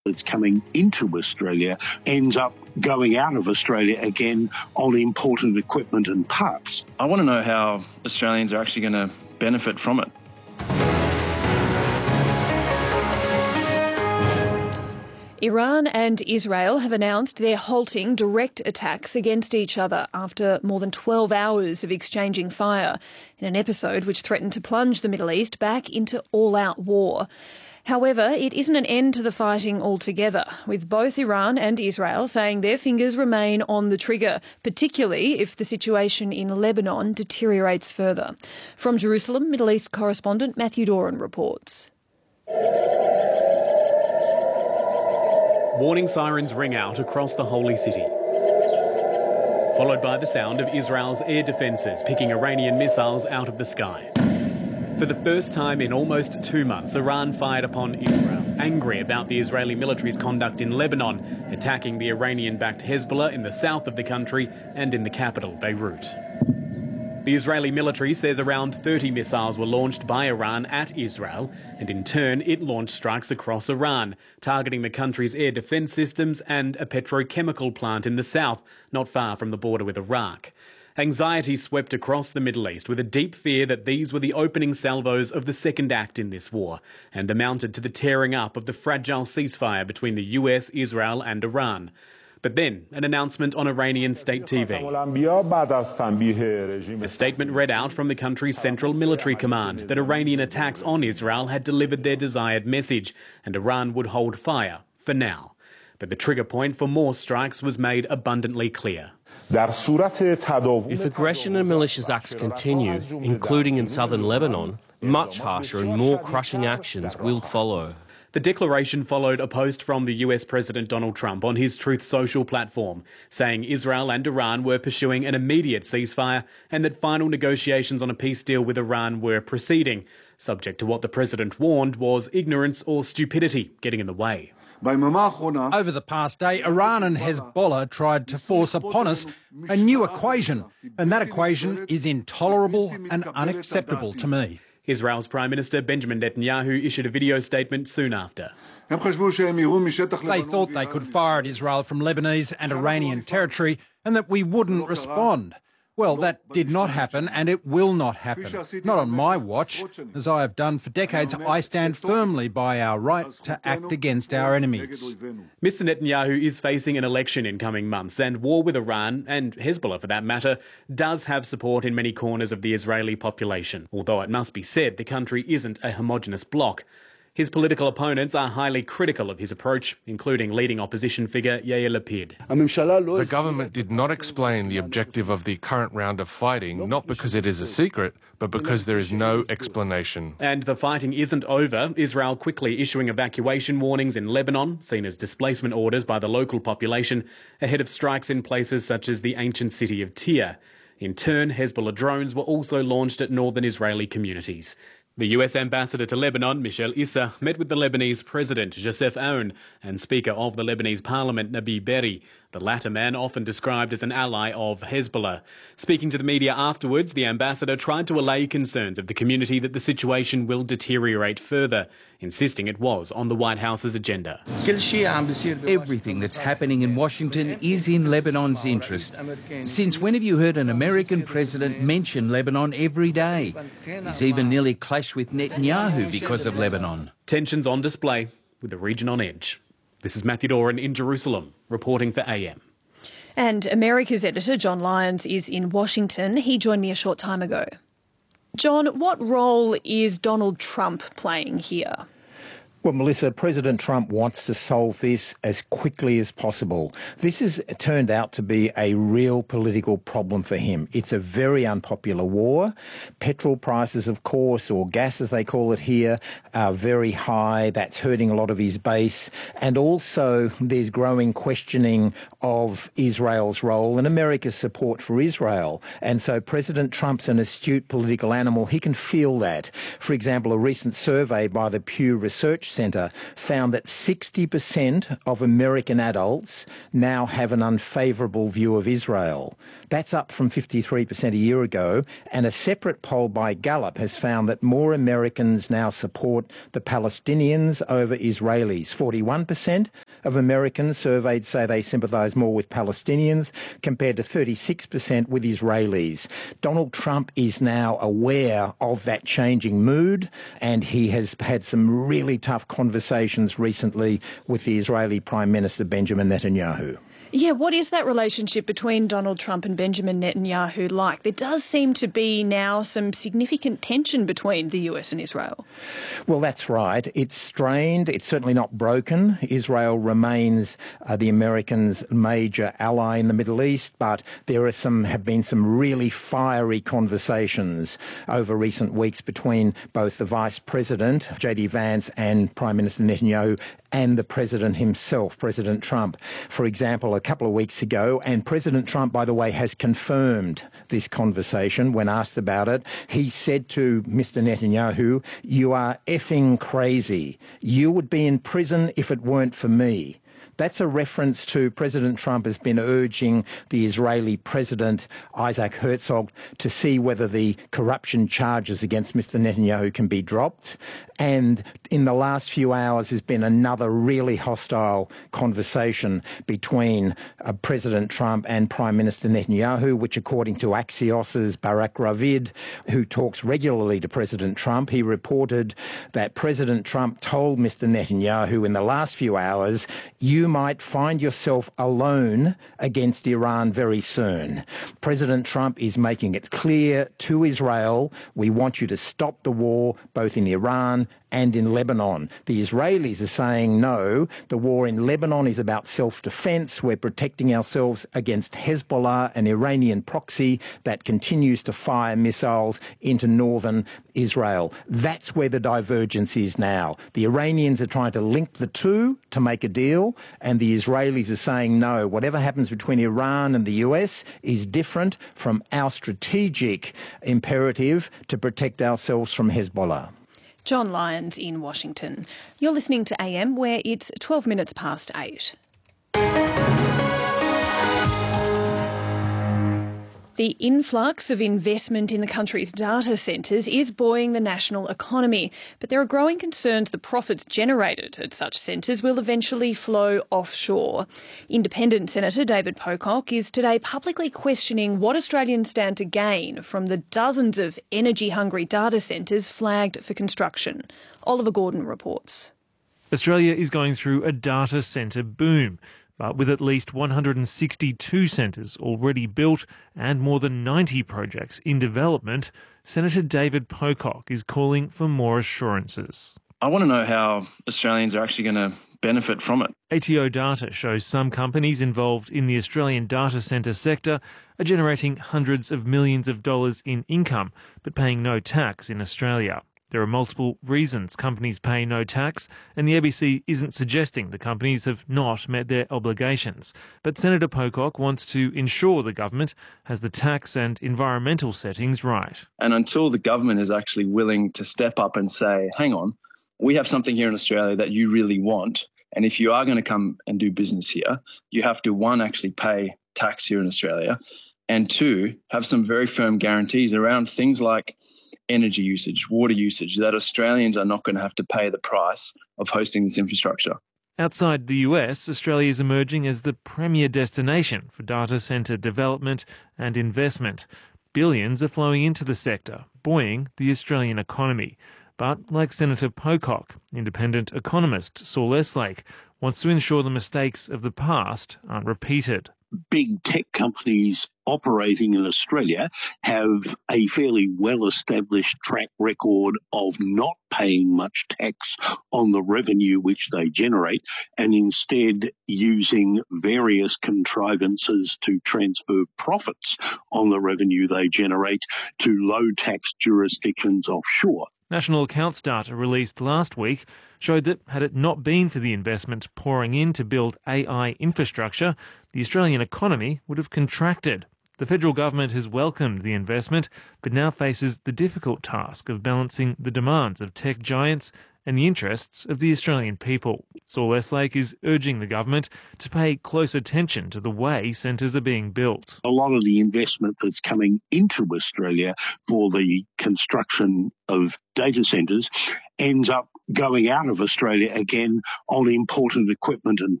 that's coming into Australia ends up going out of Australia again on imported equipment and parts. I want to know how Australians are actually going to benefit from it. Iran and Israel have announced they're halting direct attacks against each other after more than 12 hours of exchanging fire in an episode which threatened to plunge the Middle East back into all-out war. However, it isn't an end to the fighting altogether, with both Iran and Israel saying their fingers remain on the trigger, particularly if the situation in Lebanon deteriorates further. From Jerusalem, Middle East correspondent Matthew Doran reports. Warning sirens ring out across the holy city, followed by the sound of Israel's air defences picking Iranian missiles out of the sky. For the first time in almost 2 months, Iran fired upon Israel, angry about the Israeli military's conduct in Lebanon, attacking the Iranian-backed Hezbollah in the south of the country and in the capital, Beirut. The Israeli military says around 30 missiles were launched by Iran at Israel, and in turn it launched strikes across Iran, targeting the country's air defence systems and a petrochemical plant in the south, not far from the border with Iraq. Anxiety swept across the Middle East, with a deep fear that these were the opening salvos of the second act in this war, and amounted to the tearing up of the fragile ceasefire between the US, Israel and Iran. But then, an announcement on Iranian state TV. A statement read out from the country's Central Military Command that Iranian attacks on Israel had delivered their desired message, and Iran would hold fire, for now. But the trigger point for more strikes was made abundantly clear. If aggression and malicious acts continue, including in southern Lebanon, much harsher and more crushing actions will follow. The declaration followed a post from the US President Donald Trump on his Truth Social platform, saying Israel and Iran were pursuing an immediate ceasefire and that final negotiations on a peace deal with Iran were proceeding, subject to what the president warned was ignorance or stupidity getting in the way. Over the past day, Iran and Hezbollah tried to force upon us a new equation, and that equation is intolerable and unacceptable to me. Israel's Prime Minister Benjamin Netanyahu issued a video statement soon after. They thought they could fire at Israel from Lebanese and Iranian territory and that we wouldn't respond. Well, that did not happen and it will not happen. Not on my watch. As I have done for decades, I stand firmly by our right to act against our enemies. Mr. Netanyahu is facing an election in coming months, and war with Iran, and Hezbollah for that matter, does have support in many corners of the Israeli population. Although it must be said the country isn't a homogenous bloc. His political opponents are highly critical of his approach, including leading opposition figure Yair Lapid. The government did not explain the objective of the current round of fighting, not because it is a secret, but because there is no explanation. And the fighting isn't over. Israel quickly issuing evacuation warnings in Lebanon, seen as displacement orders by the local population, ahead of strikes in places such as the ancient city of Tyre. In turn, Hezbollah drones were also launched at northern Israeli communities. The US ambassador to Lebanon, Michel Issa, met with the Lebanese president, Joseph Aoun, and Speaker of the Lebanese parliament, Nabi Berri, the latter man often described as an ally of Hezbollah. Speaking to the media afterwards, the ambassador tried to allay concerns of the community that the situation will deteriorate further, insisting it was on the White House's agenda. Everything that's happening in Washington is in Lebanon's interest. Since when have you heard an American president mention Lebanon every day? He's even nearly clashed with Netanyahu because of Lebanon. Tensions on display, with the region on edge. This is Matthew Doran in Jerusalem, reporting for AM. And America's editor, John Lyons, is in Washington. He joined me a short time ago. John, what role is Donald Trump playing here? Well, Melissa, President Trump wants to solve this as quickly as possible. This has turned out to be a real political problem for him. It's a very unpopular war. Petrol prices, of course, or gas as they call it here, are very high. That's hurting a lot of his base. And also there's growing questioning of Israel's role and America's support for Israel. And so President Trump's an astute political animal. He can feel that. For example, a recent survey by the Pew Research Centre found that 60% of American adults now have an unfavourable view of Israel. That's up from 53% a year ago, and a separate poll by Gallup has found that more Americans now support the Palestinians over Israelis. 41% of Americans surveyed say they sympathise more with Palestinians compared to 36% with Israelis. Donald Trump is now aware of that changing mood, and he has had some really tough conversations recently with the Israeli Prime Minister Benjamin Netanyahu. Yeah, what is that relationship between Donald Trump and Benjamin Netanyahu like? There does seem to be now some significant tension between the US and Israel. Well, that's right. It's strained. It's certainly not broken. Israel remains the Americans' major ally in the Middle East, but there have been some really fiery conversations over recent weeks between both the Vice President, J.D. Vance, and Prime Minister Netanyahu, and the President himself, President Trump. For example, a couple of weeks ago, and President Trump, by the way, has confirmed this conversation when asked about it. He said to Mr. Netanyahu, "You are effing crazy. You would be in prison if it weren't for me." That's a reference to President Trump has been urging the Israeli President, Isaac Herzog, to see whether the corruption charges against Mr. Netanyahu can be dropped. And in the last few hours, there's been another really hostile conversation between President Trump and Prime Minister Netanyahu, which, according to Axios's Barak Ravid, who talks regularly to President Trump, he reported that President Trump told Mr. Netanyahu in the last few hours, "You might find yourself alone against Iran very soon." President Trump is making it clear to Israel, we want you to stop the war both in Iran and in Lebanon. The Israelis are saying, no, the war in Lebanon is about self-defense. We're protecting ourselves against Hezbollah, an Iranian proxy that continues to fire missiles into northern Israel. That's where the divergence is now. The Iranians are trying to link the two to make a deal, and the Israelis are saying, no, whatever happens between Iran and the US is different from our strategic imperative to protect ourselves from Hezbollah. John Lyons in Washington. You're listening to AM, where it's 12 minutes past 8. The influx of investment in the country's data centres is buoying the national economy, but there are growing concerns the profits generated at such centres will eventually flow offshore. Independent Senator David Pocock is today publicly questioning what Australians stand to gain from the dozens of energy-hungry data centres flagged for construction. Oliver Gordon reports. Australia is going through a data centre boom, but with at least 162 centres already built and more than 90 projects in development, Senator David Pocock is calling for more assurances. I want to know how Australians are actually going to benefit from it. ATO data shows some companies involved in the Australian data centre sector are generating hundreds of millions of dollars in income, but paying no tax in Australia. There are multiple reasons companies pay no tax, and the ABC isn't suggesting the companies have not met their obligations. But Senator Pocock wants to ensure the government has the tax and environmental settings right. And until the government is actually willing to step up and say, hang on, we have something here in Australia that you really want, and if you are going to come and do business here, you have to, one, actually pay tax here in Australia, and two, have some very firm guarantees around things like energy usage, water usage, that Australians are not going to have to pay the price of hosting this infrastructure. Outside the US, Australia is emerging as the premier destination for data centre development and investment. Billions are flowing into the sector, buoying the Australian economy. But like Senator Pocock, independent economist Saul Eslake wants to ensure the mistakes of the past aren't repeated. Big tech companies operating in Australia have a fairly well-established track record of not paying much tax on the revenue which they generate, and instead using various contrivances to transfer profits on the revenue they generate to low-tax jurisdictions offshore. National accounts data released last week showed that had it not been for the investment pouring in to build AI infrastructure, the Australian economy would have contracted. The federal government has welcomed the investment, but now faces the difficult task of balancing the demands of tech giants and the interests of the Australian people. Saul Eslake is urging the government to pay close attention to the way centres are being built. A lot of the investment that's coming into Australia for the construction of data centres ends up going out of Australia again on imported equipment and